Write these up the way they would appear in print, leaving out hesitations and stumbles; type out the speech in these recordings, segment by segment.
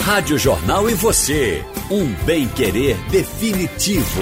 Rádio Jornal e você, um bem-querer definitivo.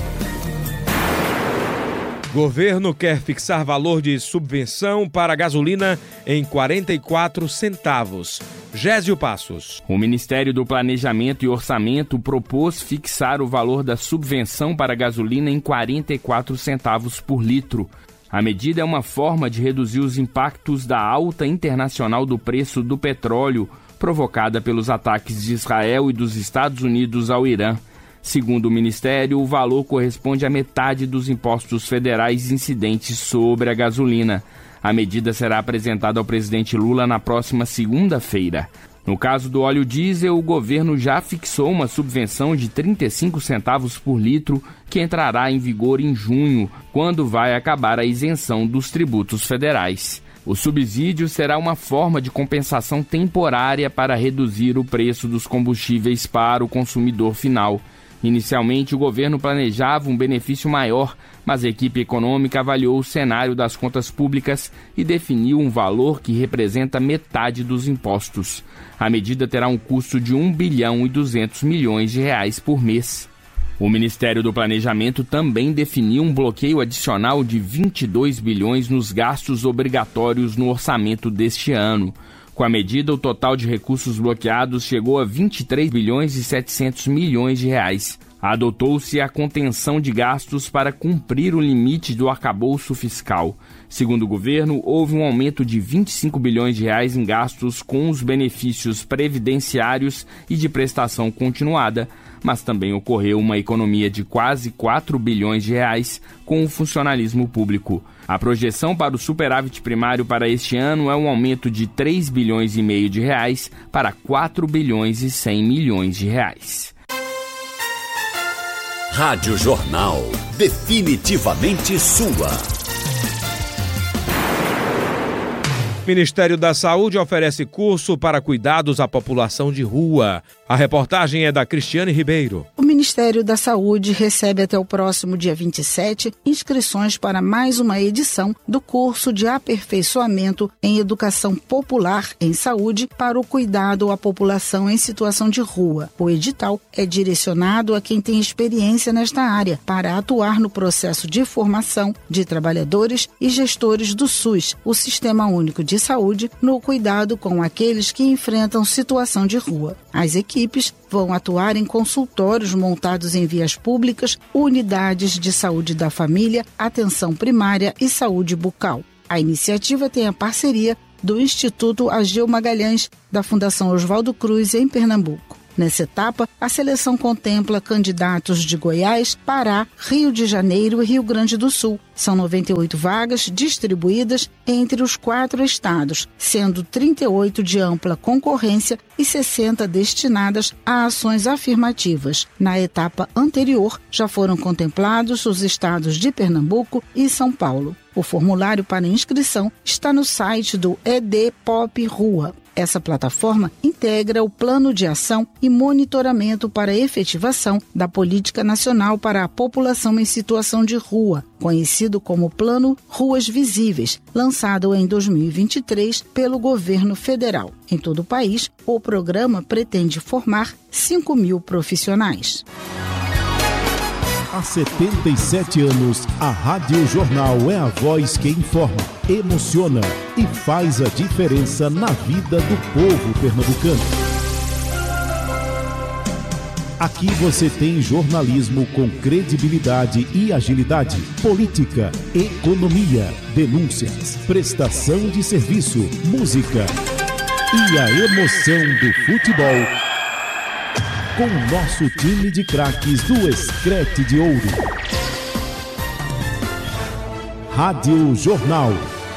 Governo quer fixar valor de subvenção para a gasolina em 44 centavos. Gésio Passos. O Ministério do Planejamento e Orçamento propôs fixar o valor da subvenção para a gasolina em 44 centavos por litro. A medida é uma forma de reduzir os impactos da alta internacional do preço do petróleo, provocada pelos ataques de Israel e dos Estados Unidos ao Irã. Segundo o Ministério, o valor corresponde à metade dos impostos federais incidentes sobre a gasolina. A medida será apresentada ao presidente Lula na próxima segunda-feira. No caso do óleo diesel, o governo já fixou uma subvenção de 35 centavos por litro, que entrará em vigor em junho, quando vai acabar a isenção dos tributos federais. O subsídio será uma forma de compensação temporária para reduzir o preço dos combustíveis para o consumidor final. Inicialmente, o governo planejava um benefício maior, mas a equipe econômica avaliou o cenário das contas públicas e definiu um valor que representa metade dos impostos. A medida terá um custo de 1 bilhão e 200 milhões de reais por mês. O Ministério do Planejamento também definiu um bloqueio adicional de 22 bilhões nos gastos obrigatórios no orçamento deste ano. Com a medida, o total de recursos bloqueados chegou a 23 bilhões e 700 milhões de reais. Adotou-se a contenção de gastos para cumprir o limite do arcabouço fiscal. Segundo o governo, houve um aumento de 25 bilhões de reais em gastos com os benefícios previdenciários e de prestação continuada, mas também ocorreu uma economia de quase 4 bilhões de reais com o funcionalismo público. A projeção para o superávit primário para este ano é um aumento de 3 bilhões e meio de reais para 4 bilhões e 100 milhões de reais. Rádio Jornal, definitivamente sua. Ministério da Saúde oferece curso para cuidados à população de rua. A reportagem é da Cristiane Ribeiro. O Ministério da Saúde recebe até o próximo dia 27 inscrições para mais uma edição do curso de aperfeiçoamento em Educação Popular em Saúde para o cuidado à população em situação de rua. O edital é direcionado a quem tem experiência nesta área para atuar no processo de formação de trabalhadores e gestores do SUS, o Sistema Único de Saúde, no cuidado com aqueles que enfrentam situação de rua. As equipes vão atuar em consultórios montados em vias públicas, unidades de saúde da família, atenção primária e saúde bucal. A iniciativa tem a parceria do Instituto Ageu Magalhães, da Fundação Oswaldo Cruz, em Pernambuco. Nessa etapa, a seleção contempla candidatos de Goiás, Pará, Rio de Janeiro e Rio Grande do Sul. São 98 vagas distribuídas entre os 4 estados, sendo 38 de ampla concorrência e 60 destinadas a ações afirmativas. Na etapa anterior, já foram contemplados os estados de Pernambuco e São Paulo. O formulário para inscrição está no site do EDPOP Rua. Essa plataforma integra o Plano de Ação e Monitoramento para a Efetivação da Política Nacional para a População em Situação de Rua, conhecido como Plano Ruas Visíveis, lançado em 2023 pelo governo federal. Em todo o país, o programa pretende formar 5.000 profissionais. Há 77 anos, a Rádio Jornal é a voz que informa, emociona e faz a diferença na vida do povo pernambucano. Aqui você tem jornalismo com credibilidade e agilidade, política, economia, denúncias, prestação de serviço, música e a emoção do futebol. Com o nosso time de craques do Escrete de Ouro. Rádio Jornal,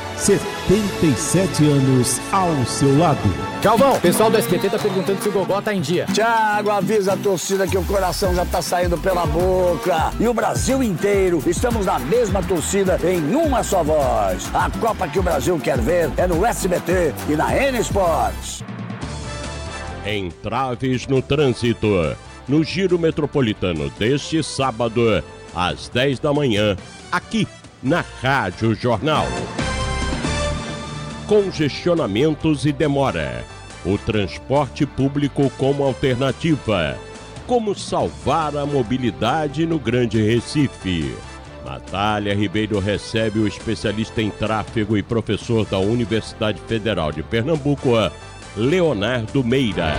77 anos ao seu lado. Calvão, o pessoal do SBT tá perguntando se o Gogó tá em dia. Thiago, avisa a torcida que o coração já tá saindo pela boca. E o Brasil inteiro, estamos na mesma torcida, em uma só voz. A Copa que o Brasil quer ver é no SBT e na N Sports. Entraves no trânsito, no Giro Metropolitano deste sábado, às 10 da manhã, aqui na Rádio Jornal. Congestionamentos e demora. o transporte público como alternativa. Como salvar a mobilidade no Grande Recife. Natália Ribeiro recebe o especialista em tráfego e professor da Universidade Federal de Pernambuco, Leonardo Meira.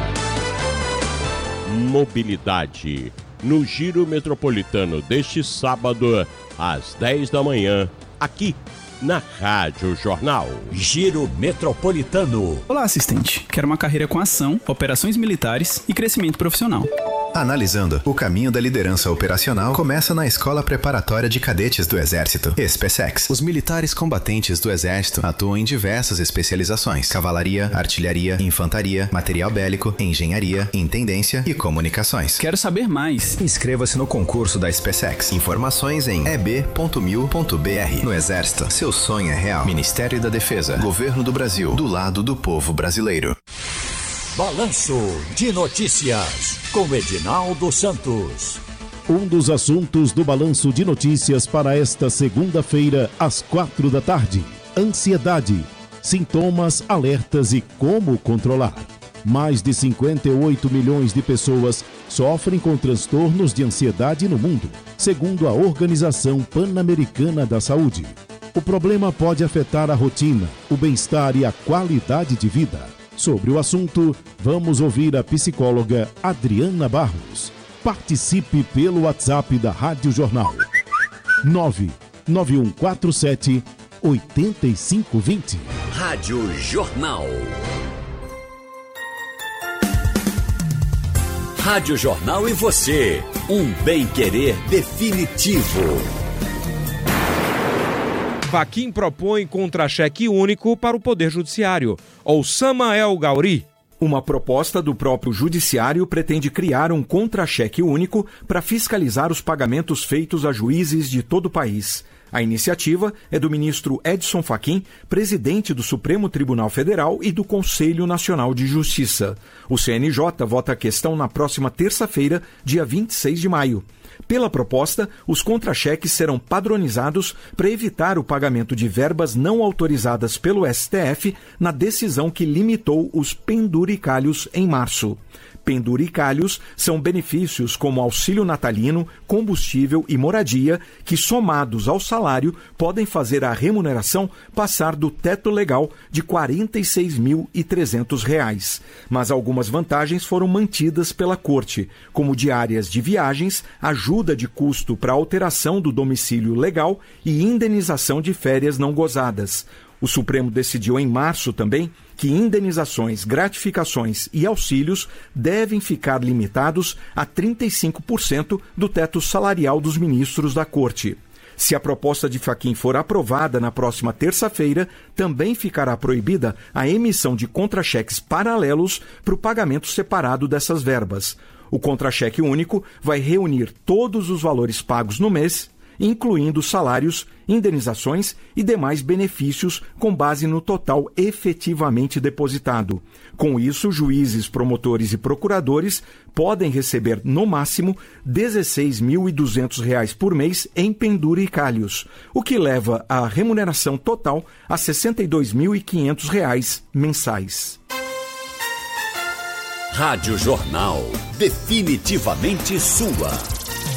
Mobilidade. No Giro Metropolitano deste sábado, às 10 da manhã, aqui na Rádio Jornal. Giro Metropolitano. Olá, assistente. Quero uma carreira com ação, operações militares e crescimento profissional. Analisando, o caminho da liderança operacional começa na Escola Preparatória de Cadetes do Exército, SPSEX. Os militares combatentes do Exército atuam em diversas especializações: cavalaria, artilharia, infantaria, material bélico, engenharia, intendência e comunicações. Quero saber mais. Inscreva-se no concurso da SPSEX. Informações em eb.mil.br. No Exército, seu sonho é real. Ministério da Defesa, Governo do Brasil, do lado do povo brasileiro. Balanço de Notícias, com Edinaldo Santos. Um dos assuntos do Balanço de Notícias para esta segunda-feira, às 4 da tarde. Ansiedade, sintomas, alertas e como controlar. Mais de 58 milhões de pessoas sofrem com transtornos de ansiedade no mundo, segundo a Organização Pan-Americana da Saúde. O problema pode afetar a rotina, o bem-estar e a qualidade de vida. Sobre o assunto, vamos ouvir a psicóloga Adriana Barros. Participe pelo WhatsApp da Rádio Jornal. 99147-8520. Rádio Jornal. Rádio Jornal e você. Um bem-querer definitivo. Fachin propõe contra-cheque único para o Poder Judiciário. Ouçama El Gauri. Uma proposta do próprio Judiciário pretende criar um contra-cheque único para fiscalizar os pagamentos feitos a juízes de todo o país. A iniciativa é do ministro Edson Fachin, presidente do Supremo Tribunal Federal e do Conselho Nacional de Justiça. O CNJ vota a questão na próxima terça-feira, dia 26 de maio. Pela proposta, os contra-cheques serão padronizados para evitar o pagamento de verbas não autorizadas pelo STF na decisão que limitou os penduricalhos em março. Penduricalhos são benefícios como auxílio natalino, combustível e moradia que, somados ao salário, podem fazer a remuneração passar do teto legal de R$ 46.300. Mas algumas vantagens foram mantidas pela Corte, como diárias de viagens, ajuda de custo para alteração do domicílio legal e indenização de férias não gozadas. O Supremo decidiu em março também que indenizações, gratificações e auxílios devem ficar limitados a 35% do teto salarial dos ministros da Corte. Se a proposta de Fachin for aprovada na próxima terça-feira, também ficará proibida a emissão de contra-cheques paralelos para o pagamento separado dessas verbas. O contra-cheque único vai reunir todos os valores pagos no mês, incluindo salários, indenizações e demais benefícios com base no total efetivamente depositado. Com isso, juízes, promotores e procuradores podem receber, no máximo, R$ 16.200 por mês em penduricalhos, o que leva a remuneração total a R$ 62.500 mensais. Rádio Jornal, definitivamente sua.